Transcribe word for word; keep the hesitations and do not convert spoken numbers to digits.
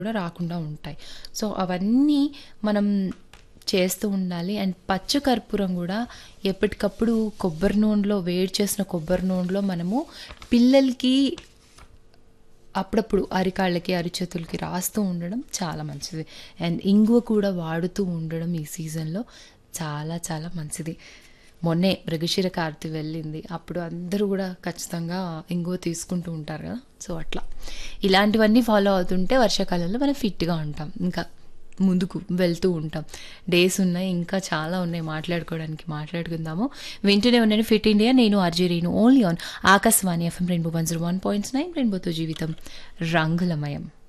కూడా రాకుండా ఉంటాయి. సో, అవన్నీ మనం చేస్తూ ఉండాలి. అండ్ పచ్చ కర్పూరం గూడా ఎప్పటికప్పుడు కొబ్బరి నూనెలో వేడి చేసిన కొబ్బరి నూనెలో మనము పిల్లలకి అప్పుడప్పుడు అరికాళ్ళకి, అరిచేతులకి రాస్తూ ఉండడం చాలా మంచిది. అండ్ ఇంగువ కూడా వాడుతూ ఉండడం ఈ సీజన్‌లో చాలా చాలా మంచిది. మొన్నే మృగశిర కార్తె వెళ్ళింది. అప్పుడు అందరూ గూడా ఖచ్చితంగా ఇంగువ తీసుకుంటూ ఉంటారు గదా! సో, అట్లా. ఇలాంటివన్నీ ఫాలో అవుతుంటే వర్షాకాలంలో మనం ఫిట్‌గా ఉంటాం. ఇంకా ముందుకు వెళ్తూ ఉంటాం. డేస్ ఉన్నాయి. ఇంకా చాలా ఉన్నాయి మాట్లాడుకోవడానికి. మాట్లాడుకుందాము. వింటూనే ఉండండి ఫిట్ ఇండియా. నేను RJ Renu only on Akashvani FM rainbow one zero one point nine రెయిన్బోతో జీవితం రంగులమయం.